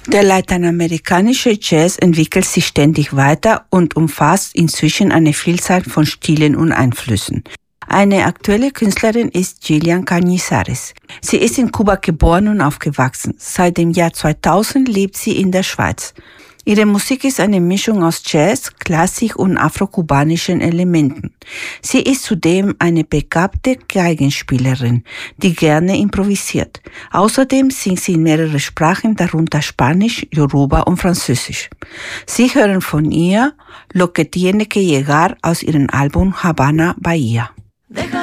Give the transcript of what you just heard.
Der lateinamerikanische Jazz entwickelt sich ständig weiter und umfasst inzwischen eine Vielzahl von Stilen und Einflüssen. Eine aktuelle Künstlerin ist Gillian Cañizares. Sie ist in Kuba geboren und aufgewachsen. Seit dem Jahr 2000 lebt sie in der Schweiz. Ihre Musik ist eine Mischung aus Jazz, Klassik und afrokubanischen Elementen. Sie ist zudem eine begabte Geigenspielerin, die gerne improvisiert. Außerdem singt sie in mehreren Sprachen, darunter Spanisch, Yoruba und Französisch. Sie hören von ihr Lo que tiene que llegar aus ihrem Album Habana Bahia.